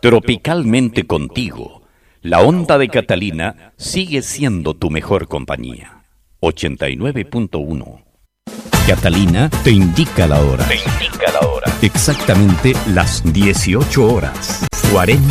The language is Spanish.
Tropicalmente contigo, la onda de Catalina sigue siendo tu mejor compañía. 89.1. Catalina te indica la hora. Exactamente las 18 horas. 40